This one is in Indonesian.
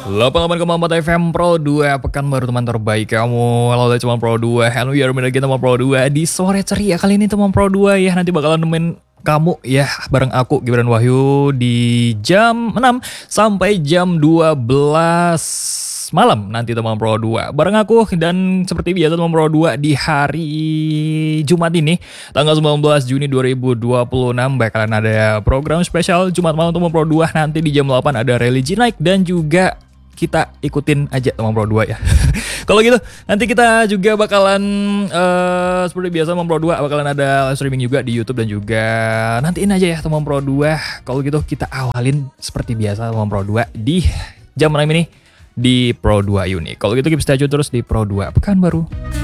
88,4 FM Pro 2 Pekan baru teman terbaik kamu. Halo teman Pro 2, and we are lagi teman Pro 2 di sore ceria kali ini teman Pro 2 ya. Nanti bakalan nemenin kamu ya bareng aku Gibran Wahyu di jam 6 sampai jam 12 malam nanti teman Pro 2 bareng aku. Dan seperti biasa teman Pro 2 di hari Jumat ini tanggal 19 Juni 2026 bakalan ada program spesial Jumat malam teman Pro 2. Nanti di jam 8 ada religi naik dan juga kita ikutin aja teman Pro 2 ya. Kalau gitu nanti kita juga bakalan seperti biasa teman Pro 2 bakalan ada live streaming juga di YouTube dan juga nantiin aja ya teman Pro 2. Kalau gitu kita awalin seperti biasa teman Pro 2 di jam 6 ini di Pro 2 Uni. Kalau gitu keep stay tune terus di Pro 2 Pekan Baru.